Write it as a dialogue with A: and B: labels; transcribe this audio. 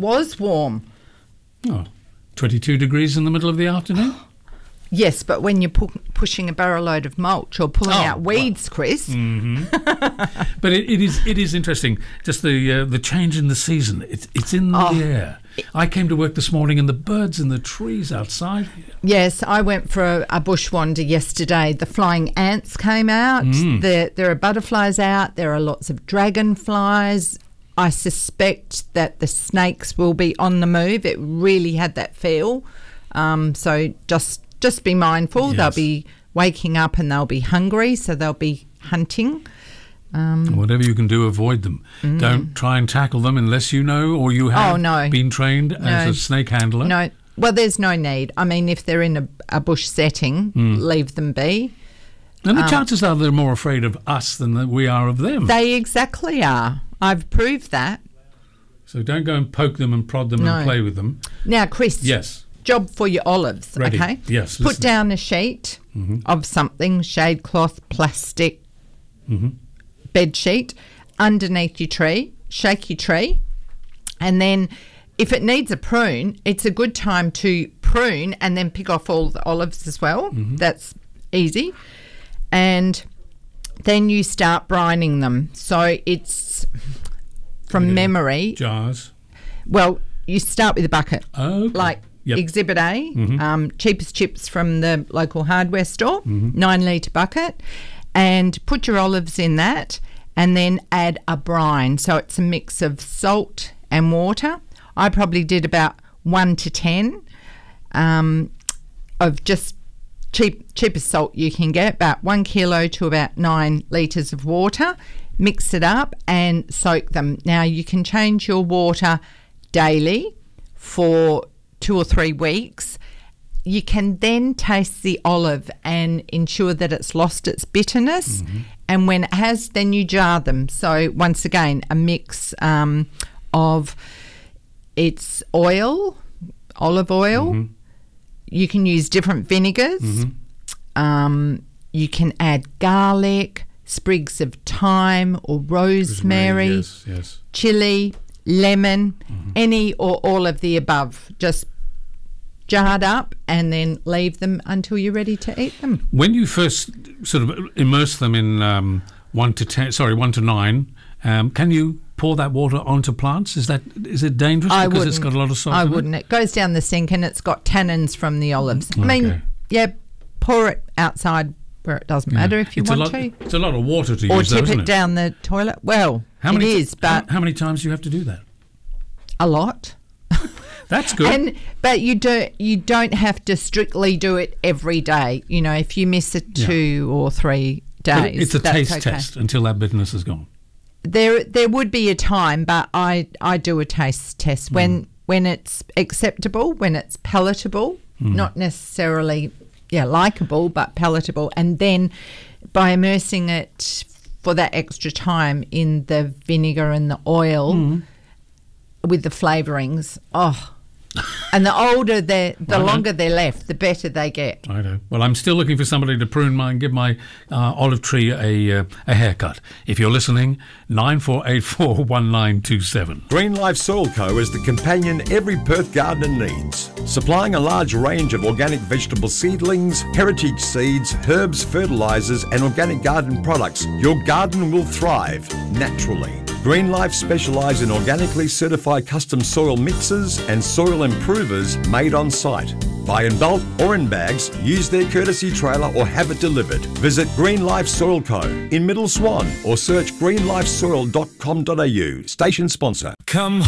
A: was warm.
B: Oh, 22 degrees in the middle of the afternoon?
A: Yes, but when you're pushing a barrel load of mulch or pulling out weeds, Chris.
B: Mm-hmm. But it is interesting, just the change in the season. It's in the air. I came to work this morning and the birds in the trees outside.
A: Yes, I went for a bush wander yesterday. The flying ants came out. There are butterflies out. There are lots of dragonflies. I suspect that the snakes will be on the move. It really had that feel. So just be mindful.
B: Yes.
A: They'll be waking up and they'll be hungry, so they'll be hunting.
B: Whatever you can do, avoid them. Don't try and tackle them unless you know or you have been trained as a snake handler.
A: No, well, there's no need. I mean, if they're in a bush setting, leave them be.
B: And the chances are they're more afraid of us than that we are of them.
A: They exactly are. I've proved that.
B: So don't go and poke them and prod them and play with them.
A: Now, Chris.
B: Yes.
A: Job for your olives,
B: Ready.
A: okay?
B: Yes.
A: Put down a sheet of something, shade cloth, plastic, bed sheet, underneath your tree. Shake your tree. And then if it needs a prune, it's a good time to prune and then pick off all the olives as well. That's easy. And then you start brining them. So it's from memory.
B: Jars.
A: Well, you start with a bucket.
B: Oh, okay.
A: Like Exhibit A, cheapest chips from the local hardware store, 9-litre bucket, and put your olives in that and then add a brine. So it's a mix of salt and water. I probably did about 1 to 10 of just cheapest salt you can get, about 1 kilo to about 9 litres of water. Mix it up and soak them. Now you can change your water daily for 2 or 3 weeks. You can then taste the olive and ensure that it's lost its bitterness. And when it has, then you jar them. So once again, a mix of its oil, olive oil. You can use different vinegars. You can add garlic, sprigs of thyme or rosemary,
B: yes.
A: chili, lemon, any or all of the above. Just jarred up and then leave them until you're ready to eat them.
B: When you first sort of immerse them in 1 to 9, can you pour that water onto plants? Is it dangerous because it's got a lot of salt?
A: I wouldn't. It goes down the sink and it's got tannins from the olives. I mean, pour it outside where it doesn't matter if you want to.
B: It's a lot of water to
A: or
B: use,
A: tip
B: isn't
A: it down the toilet. Well, how
B: many times do you have to do that?
A: A lot.
B: That's good.
A: But you don't have to strictly do it every day. You know, if you miss it 2 or 3 days,
B: but it's a taste test until that bitterness is gone.
A: There would be a time, but I do a taste test when it's acceptable, when it's palatable, not necessarily likeable, but palatable, and then by immersing it for that extra time in the vinegar and the oil with the flavourings. And the older the longer they're left, the better they get.
B: I know. Well, I'm still looking for somebody to prune mine, give my olive tree a haircut. If you're listening, 94841927.
C: Green Life Soil Co. is the companion every Perth gardener needs, supplying a large range of organic vegetable seedlings, heritage seeds, herbs, fertilisers and organic garden products. Your garden will thrive naturally. Green Life specialise in organically certified custom soil mixes and soil improvers made on site. Buy in bulk or in bags, use their courtesy trailer or have it delivered. Visit Green Life Soil Co. in Middle Swan or search greenlifesoil.com.au. Station sponsor.
D: Come